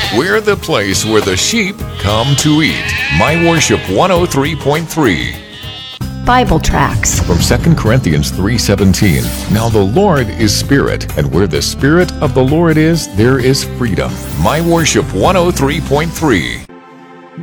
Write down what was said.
We're the place where the sheep come to eat. My Worship 103.3. Bible tracts From 2 Corinthians 3:17. Now the Lord is Spirit, and where the Spirit of the Lord is, there is freedom. My Worship 103.3.